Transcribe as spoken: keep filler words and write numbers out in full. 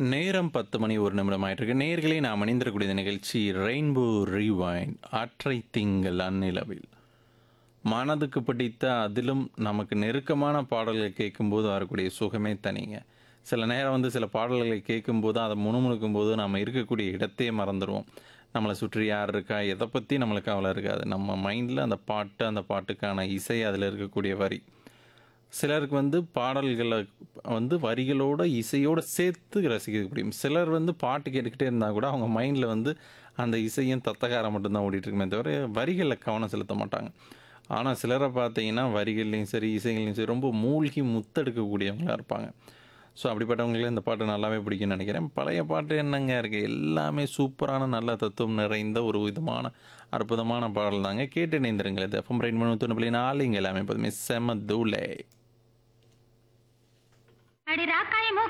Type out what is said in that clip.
நேரம் பத்து மணி ஒரு நிமிடம் ஆயிட்டிருக்கு. நேயர்களே நாம் இணைந்திருக்கக்கூடிய நிகழ்ச்சி ரெயின்போ ரீவைண்ட் அற்றை திங்கள் அந்நிலவில். மனதுக்கு பிடித்த அதிலும் நமக்கு நெருக்கமான பாடல்களை கேட்கும்போது வரக்கூடிய சுகமே தனிங்க. சில நேரம் வந்து சில பாடல்களை கேட்கும்போது அதை முணுமுணுக்கும் போது நம்ம இருக்கக்கூடிய இடத்தையே மறந்துடுவோம். நம்மளை சுற்றி யார் இருக்கா எதை பற்றி நம்மளுக்கு கவலை இருக்காது. நம்ம மைண்டில் அந்த பாட்டு அந்த பாட்டுக்கான இசை அதில் இருக்கக்கூடிய வரி. சிலருக்கு வந்து பாடல்களை வந்து வரிகளோட இசையோடு சேர்த்து ரசிக்க முடியும். சிலர் வந்து பாட்டு கேட்டுக்கிட்டே இருந்தால் கூட அவங்க மைண்டில் வந்து அந்த இசையும் தத்தகாரம் மட்டும்தான் ஓடிட்டுருக்குமே தவிர வரிகளில் கவனம் செலுத்த மாட்டாங்க. ஆனால் சிலரை பார்த்தீங்கன்னா வரிகள்லையும் சரி இசைகள்லையும் சரி ரொம்ப மூழ்கி முத்தெடுக்கக்கூடியவங்களாக இருப்பாங்க. ஸோ அப்படிப்பட்டவங்களே இந்த பாட்டு நல்லாவே பிடிக்கும்னு நினைக்கிறேன். பழைய பாட்டு என்னங்க இருக்குது, எல்லாமே சூப்பரான நல்ல தத்துவம் நிறைந்த ஒரு விதமான அற்புதமான பாடல் தாங்க. கேட்டு இணைந்திருங்கள். இது எஃப்எம் ரெயின் பண்ணி தொண்ணூறு நாலு இங்கே எல்லாமே எப்போதுமே செம தூளே. அடி ராக்காய் மூக்கு